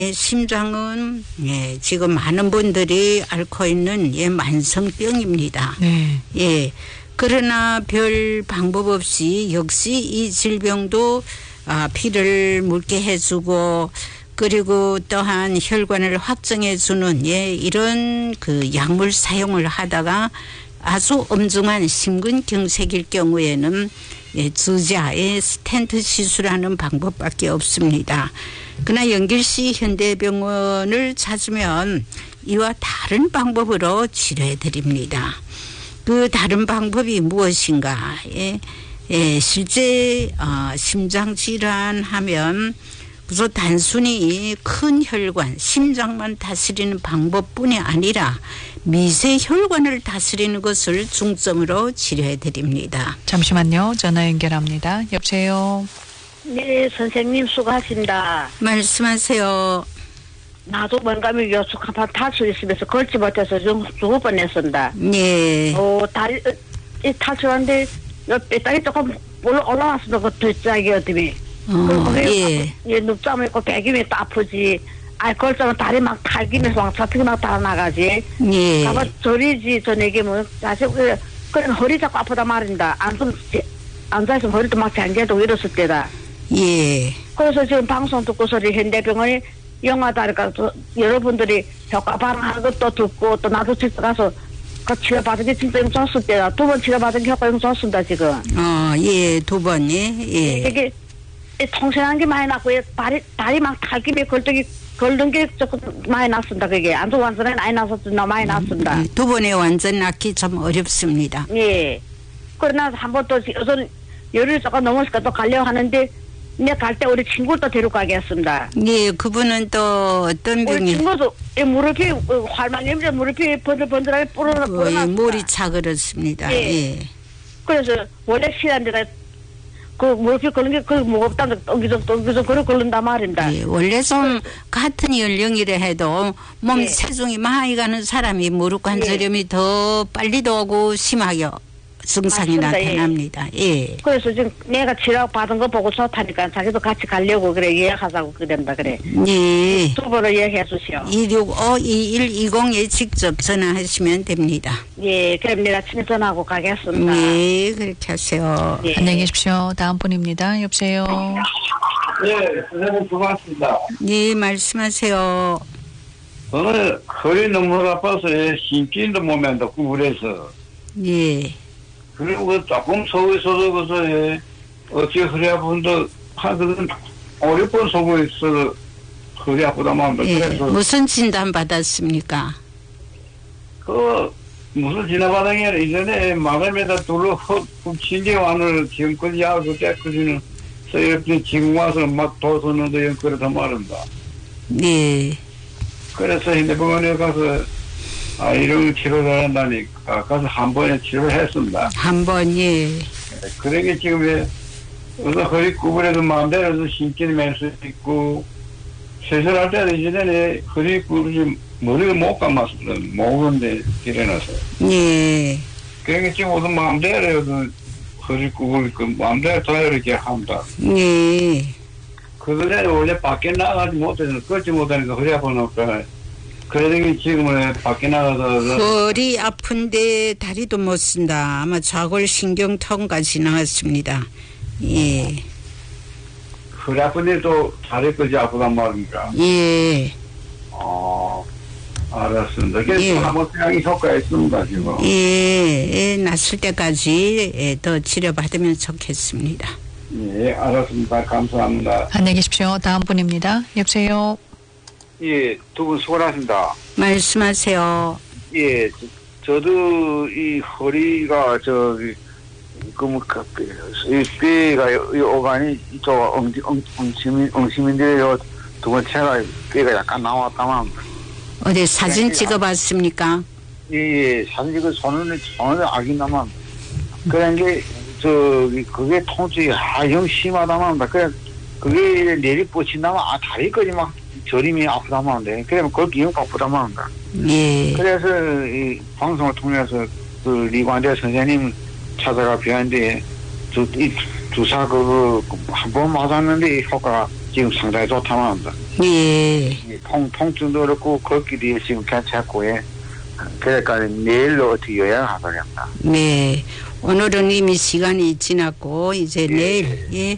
심장은 지금 많은 분들이 앓고 있는 만성병입니다. 네. 그러나 별 방법 없이 역시 이 질병도 피를 묽게 해주고 그리고 또한 혈관을 확정해주는 이런 그 약물 사용을 하다가 아주 엄중한 심근경색일 경우에는 주자의 스텐트 시술하는 방법밖에 없습니다. 그러나 영길시 현대병원을 찾으면 이와 다른 방법으로 치료해 드립니다. 그 다른 방법이 무엇인가? 실제 심장질환 하면 그래서 단순히 큰 혈관, 심장만 다스리는 방법뿐이 아니라 미세 혈관을 다스리는 것을 중점으로 치료해 드립니다. 잠시만요. 전화 연결합니다. 여보세요. 네, 선생님 수고하십니다. 말씀하세요. 나도 뭔가면 요수 한판 탈수 있으면서 걸지 못해서 좀 죽을 뻔했습니다. 네. 다리 탈출하는데 뼈다리 조금 올라왔습니다. 그 뒷짝이 어디미. 눕자면 있고 배기면 또 아프지. 걸자면 다리 막 탈기면서 왕차트기 막 달아나가지. 네. 가봐 저리지 저녁에 뭐 사실 그런 허리 자꾸 아프다 말입니다. 앉아있으면 허리도 막 잠겨도 이랬을 때다. 예. 그래서 지금 방송 듣고서 현대병원이 영화다니까 여러분들이 효과 반응하는 것도 듣고 또 나도 직접 가서 그 치료받은 게 진짜 좋았을 때다. 2번 치료받은 게 효과 좋습니다 지금. 예, 2번 이게 통신한 게 많이 났고 다리 막 탈김에 걸던 게 조금 많이 났습니다. 그게 안도 완전히 많이 났었지만 많이 났습니다. 2번에 완전 낫기 좀 어렵습니다. 예. 그러나 한 번 또 우선 열흘 조금 넘었을까 또 가려고 하는데 내가 갈 때 우리 친구를 또 데리고 가겠습니다. 예, 그분은 또 어떤 병이? 우리 친구도 무릎이 활만님들 무릎이 번들번들하게 불어났습니다. 머리차 그렇습니다. 예. 그래서 원래 시간대가 그 무릎이 걸린 게 그 무겁다는 엉기적 그걸 걸린단 말입니다. 예, 원래 좀 같은 연령이라 해도 몸 체중이 많이 가는 사람이 무릎 관절염이 더 빨리도 오고 심하게 증상이 나타납니다. 예. 그래서 지금 내가 치료 받은 거 보고 좋다니까 자기도 같이 가려고 그래 예약하자고 그런다 그래. 예. 2번을 예약해 주시오. 265-2120에 직접 전화하시면 됩니다. 예, 그럼 내가 아침에 전화하고 가겠습니다. 예, 그렇게 하세요. 예. 안녕히 계십시오. 다음 분입니다. 여보세요. 네, 선생님 수고하셨습니다. 예, 말씀하세요. 저는 허리 너무 아파서 신기도 몸에 구부려서 예. 그리고 조금 속에 있어서 그래서 어찌 허리 아픈데 하거든 5-6번 속에 있어서 허리 아프다만 합니다. 예. 그래서 무슨 진단 받았습니까? 무슨 지나가는 게 아니라 이전에 마감에다 둘러 신경환을 지금까지 하고 때까지는 서럽게 지금 와서 막 도서는데 연결해서 말합니다. 네. 그래서 현대병원에 가서 이런 치료를 한다니까 가서 한 번에 치료를 했습니다. 한 번, 예. 그러게 지금 어서 허리 구부려도 마음대로 신기를 맬 수 있고 세수할 때도 이전에 허리 구부리지 머리가 못 감았습니다. 목인데 일어나서. 예. 그러니까 지금 어서 마음대로 허리 구부리고 마음대로 자유롭게 합니다. 예. 그전에 원래 밖에 나가지 못해서 걷지 못하니까 허리 아파놓을까. 그러더니 지금은 밖에 나가서 허리 아픈데 다리도 못 쓴다. 아마 좌골신경통까지 나왔습니다. 예. 허리 아픈데 또 다리까지 아프단 말입니까? 예. 알았습니다. 그래서 한번 그냥 효과가 있습니다, 지금. 예, 났을 때까지 더 치료받으면 좋겠습니다. 예, 알았습니다. 감사합니다. 안녕히 계십시오. 다음 분입니다. 여보세요. 예, 두 분 수고하십니다. 말씀하세요. 예, 저도 이 허리가 이 뼈가 이 오간이 이쪽 엉심인데 두 번째가 뼈가 약간 나왔다만. 어디 사진 찍어봤습니까? 예, 사진 찍어 손을 아긴다만. 그런 게 그게 통증이 영 심하다만. 그게 내리 뻗친다면 다리까지 막 저림이 아프다만 하는데 그러면 그 기운 아프다만 한다. 예. 그래서 이 방송을 통해서 그 리관대 선생님 찾아가 뵈는데 이 주사 한 번 맞았는데 효과가 지금 상당히 좋다만 합니다. 예. 통증도 그렇고 걷기도 지금 괜찮고 예. 그러니까 내일로 어떻게 요양하거든요. 네. 오늘은 이미 시간이 지났고 이제 내일 예,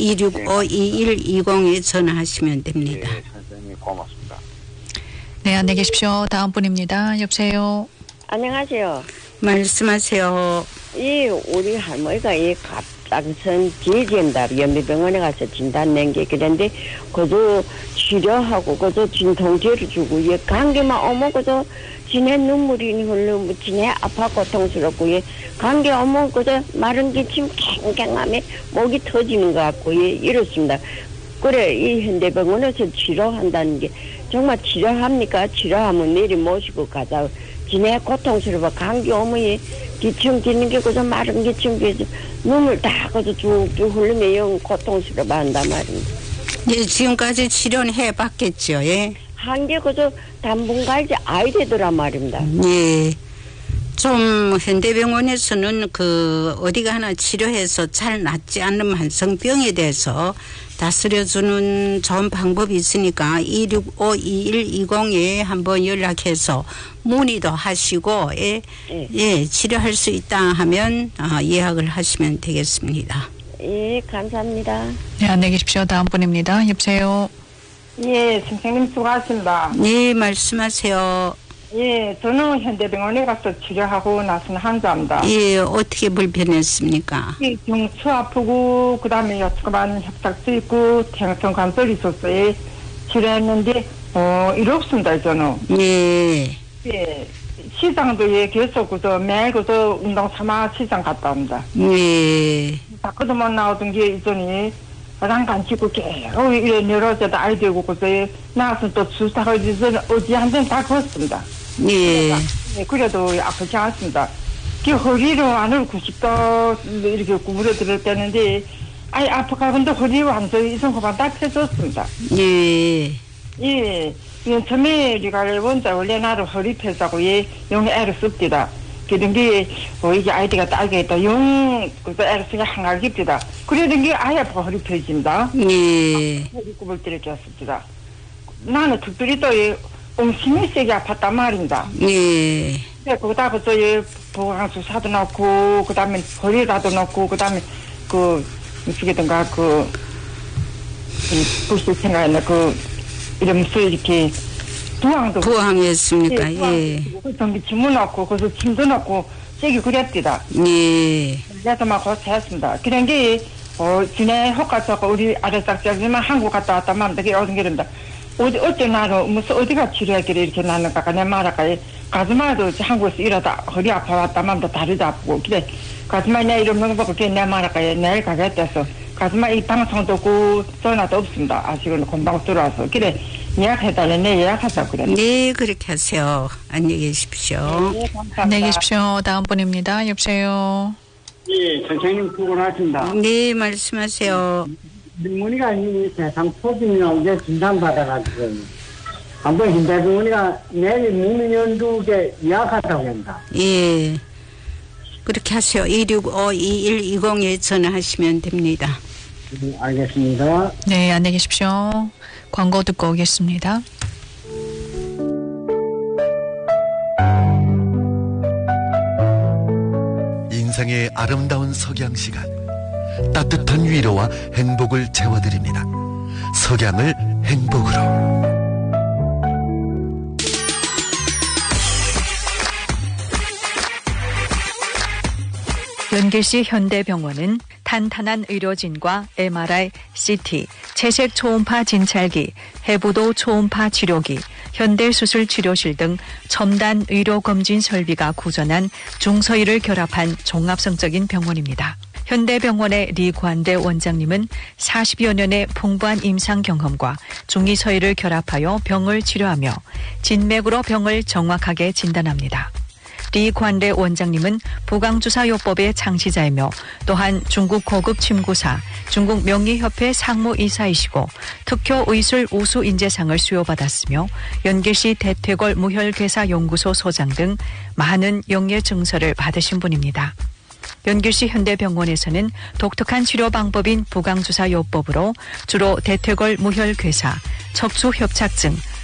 265-2120에 전화하시면 됩니다. 예, 선생님 고맙습니다. 네, 안녕히 계십시오. 다음 분입니다. 여보세요. 안녕하세요. 말씀하세요. 우리 할머니가 갑상선 비진다 연미병원에 가서 진단 낸 게 그런데 그저 치료하고 그저 진통제를 주고 감기만 오면 그저 지네 눈물이 흘러 지네 아파 고통스럽고 감기 오면 그저 마른 기침 캥캥하며 목이 터지는 것 같고 이렇습니다. 그래 이 현대병원에서 치료한다는 게 정말 치료합니까? 치료하면 내일 모시고 가자. 지네 고통스러워 감기 오면 기침 기는 게 그저 마른 기침 기서 눈물 다 그저 쭉쭉 흘리면 영 고통스러워 한단 말입니다. 예, 지금까지 치료는 해봤겠죠. 예. 한 게 그저 당분간이지 아이 되더란 말입니다. 예. 좀 현대병원에서는 어디가 하나 치료해서 잘 낫지 않는 만성병에 대해서 다스려주는 좋은 방법이 있으니까 265-2120에 한번 연락해서 문의도 하시고 예, 치료할 수 있다 하면 예약을 하시면 되겠습니다. 예, 감사합니다. 네, 안녕히 계십시오. 다음 분입니다. 여보세요. 예, 선생님 수고하십니다. 네, 말씀하세요. 예, 저는 현대병원에 가서 치료하고 나선 환자입니다. 예, 어떻게 불편했습니까? 중추 아프고 그다음에 여츠가만 협착수 있고 태양성 관절이 있었어요. 치료했는데 이렇습니다 저는. 예. 예, 시장도 계속 그저 매일 그저 운동 삼아 시장 갔다 옵니다. 예. 밖에도만 나오던 게 이전에 랑간 치고 계속 이래 내려져도 아이 되고 그저 나와서 또 주사가 어디 한 데는 다 그렇습니다. 예. 그래도 아프지 않습니다. 그 허리로 안을 90도 이렇게 구부러들을 때는데 아이 아파가는데 허리 완전히 이성호반 딱 펴졌습니다. 예. 예. 처음에 우리가 원래 나를 허리 펴자고 영에 애를 씁니다. 그런 게 이게 아이디가 딸게 있다. 그래서 애를 쓰게 한가를 깁니다. 그러던 게 아예 아파 허리 펴집니다. 예. 허리 굽을 때를 꼈습니다. 나는 특별히 또 엄심이 세게 아팠단 말입니다. 예. 네, 거기다 그저 보강주사도 넣고, 그 다음에 허리라도 넣고, 그 다음에 무엇이든가 불실 생각했나, 이러면서 이렇게 부항했습니까? 예. 전기 침을 넣고, 거기서 침도 넣고, 세게 그랬디다. 예. 그래서 막 고생했습니다. 그런 게, 지내 헛가서 우리 아래짝지만 한국 갔다 왔다 마음 되게 어떤 게 됩니다. 어째 나는 무슨 어디가 치료하기를 이렇게 나는가 내 말할까 가슴아도 한국에서 일하다 허리 아파왔다 마음도 다리도 아프고 그래 가슴아 내 이러면 보고 내 말할까 내일 가겠다서 가슴아 이 방송도 없고 전화도 없습니다. 아직은 금방 들어와서 그래 예약해달래 내 예약하자 그래. 네 그렇게 하세요. 안녕히 계십시오. 네, 감사합니다. 안녕히 계십시오. 다음 분입니다. 여보세요. 예, 선생님 수고하십니다. 네 말씀하세요. 문의가 세상 토종이나 이제 진단받아가지고 한번 현대병원이가 내일 문의연두에 예약하다고 합니다. 예. 그렇게 하세요. 265-2120에 전화하시면 됩니다. 알겠습니다. 네, 안녕히 계십시오. 광고 듣고 오겠습니다. 인생의 아름다운 석양 시간, 따뜻한 위로와 행복을 채워드립니다. 석양을 행복으로. 연길시 현대병원은 탄탄한 의료진과 MRI, CT, 채색 초음파 진찰기, 해부도 초음파 치료기, 현대수술 치료실 등 첨단 의료검진 설비가 구전한 중서의를 결합한 종합성적인 병원입니다. 현대병원의 리관대 원장님은 40여 년의 풍부한 임상 경험과 중의서의를 결합하여 병을 치료하며 진맥으로 병을 정확하게 진단합니다. 리관대 원장님은 부강주사요법의 창시자이며 또한 중국 고급 침구사, 중국 명의협회 상무이사이시고 특효의술 우수인재상을 수여받았으며 연길시 대퇴골 무혈괴사연구소 소장 등 많은 영예 증서를 받으신 분입니다. 연길시 현대병원에서는 독특한 치료 방법인 부강주사 요법으로 주로 대퇴골 무혈괴사, 척추협착증,